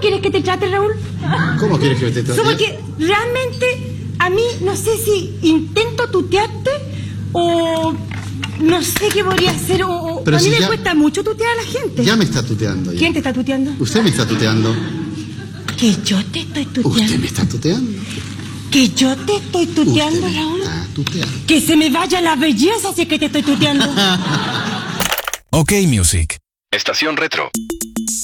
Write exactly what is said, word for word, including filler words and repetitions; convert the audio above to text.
quieres que te trate, Raúl? ¿Cómo quieres que te trate? Porque realmente a mí no sé si intento tutearte o no sé qué podría hacer. O, o Pero a mí si me ya- cuesta mucho tutear a la gente. Ya me está tuteando. Ya. ¿Quién te está tuteando? Usted me está tuteando. Que yo te estoy tuteando. Usted me está tuteando. Que yo te estoy tuteando, Usted me Raúl. está tuteando. Que se me vaya la belleza si es que te estoy tuteando. Ok Music. Estación Retro.